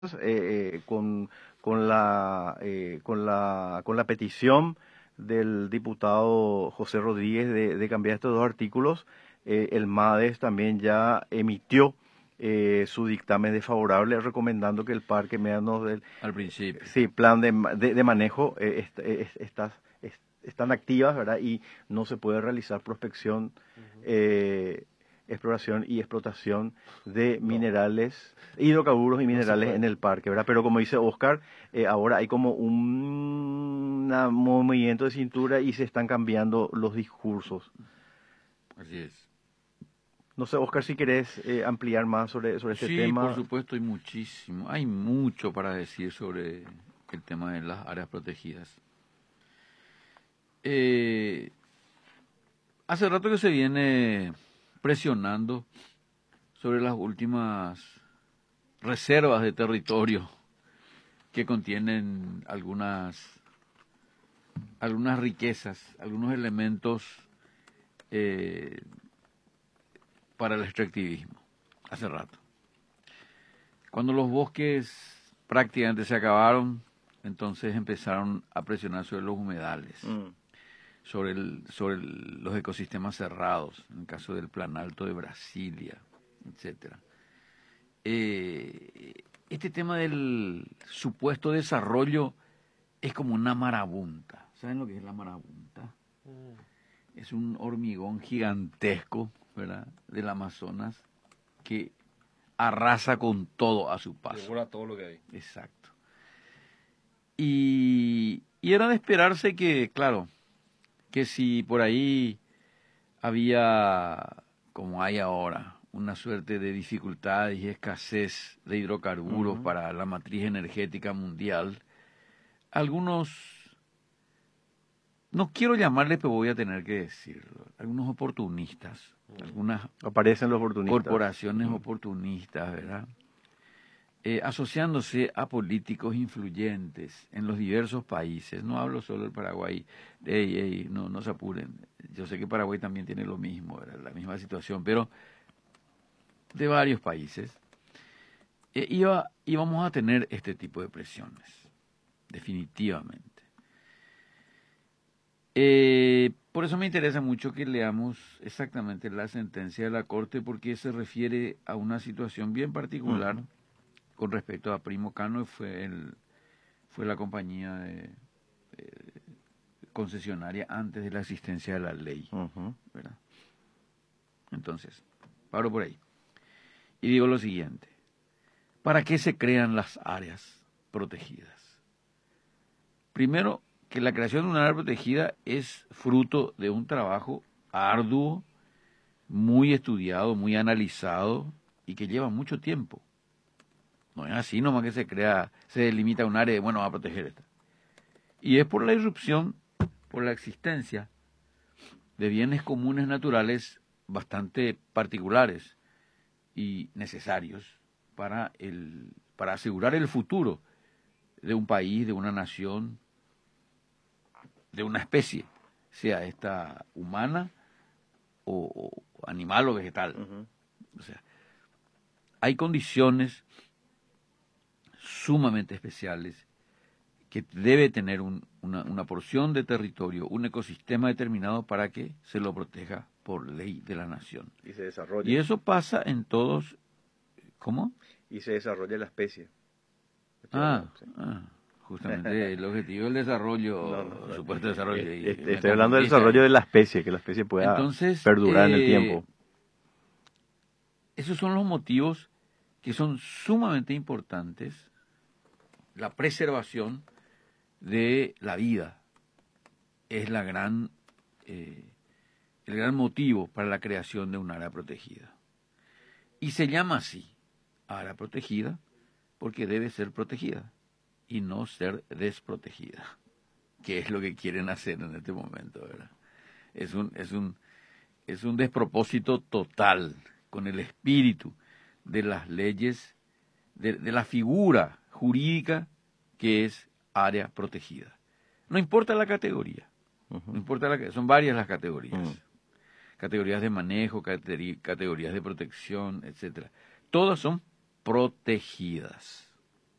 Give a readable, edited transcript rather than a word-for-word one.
con la petición del diputado José Rodríguez de cambiar estos dos artículos. El MADES también ya emitió su dictamen desfavorable recomendando que el parque mediano del Al principio. sí, plan de manejo están activas, ¿verdad? Y no se puede realizar prospección, exploración y explotación de minerales, hidrocarburos y minerales en el parque, ¿verdad? Pero como dice Oscar, ahora hay como un movimiento de cintura y se están cambiando los discursos. Así es. No sé, Oscar, si querés ampliar más sobre este Sí, tema. por supuesto, hay muchísimo. Hay mucho para decir sobre el tema de las áreas protegidas. Hace rato que se viene presionando sobre las últimas reservas de territorio que contienen algunas riquezas, algunos elementos para el extractivismo. Hace rato. Cuando los bosques prácticamente se acabaron, entonces empezaron a presionar sobre los humedales, sobre los ecosistemas cerrados, en el caso del Plan Alto de Brasilia, etcétera. Este tema del supuesto desarrollo es como una marabunta. ¿Saben lo que es la marabunta? Es un hormigón gigantesco, ¿verdad?, del Amazonas que arrasa con todo a su paso. Devora todo lo que hay. Exacto. Y era de esperarse que, claro, que si por ahí había, como hay ahora, una suerte de dificultades y escasez de hidrocarburos para la matriz energética mundial, algunos, no quiero llamarles, pero voy a tener que decirlo, algunos oportunistas, algunas Aparecen los oportunistas. corporaciones oportunistas, ¿verdad?, asociándose a políticos influyentes en los diversos países. No hablo solo del Paraguay. No se apuren. Yo sé que Paraguay también tiene lo mismo, ¿verdad?, la misma situación, pero de varios países íbamos a tener este tipo de presiones, definitivamente. Por eso me interesa mucho que leamos exactamente la sentencia de la Corte, porque se refiere a una situación bien particular con respecto a Primo Cano. Fue la compañía concesionaria antes de la existencia de la ley, ¿verdad? Entonces, paro por ahí y digo lo siguiente: ¿para qué se crean las áreas protegidas? Primero, que la creación de una área protegida es fruto de un trabajo arduo, muy estudiado, muy analizado y que lleva mucho tiempo. No es así nomás que se delimita un área de, bueno, va a proteger esta. Y es por la irrupción, por la existencia de bienes comunes naturales bastante particulares y necesarios para asegurar el futuro de un país, de una nación, de una especie, sea esta humana o animal o vegetal. O sea, hay condiciones sumamente especiales que debe tener una porción de territorio, un ecosistema determinado para que se lo proteja por ley de la nación. Y se desarrolla. Y eso pasa en todos. ¿Cómo? Y se desarrolla la especie. Justamente el objetivo del desarrollo, el supuesto desarrollo. Estoy hablando del desarrollo de la especie, que la especie pueda perdurar en el tiempo. Esos son los motivos que son sumamente importantes. La preservación de la vida es el gran motivo para la creación de un área protegida. Y se llama así, área protegida, porque debe ser protegida y no ser desprotegida, que es lo que quieren hacer en este momento, ¿verdad? Es un despropósito total con el espíritu de las leyes, de la figura jurídica que es área protegida. No importa la categoría, no importa son varias las categorías, categorías de manejo, categorías de protección, etcétera. Todas son protegidas.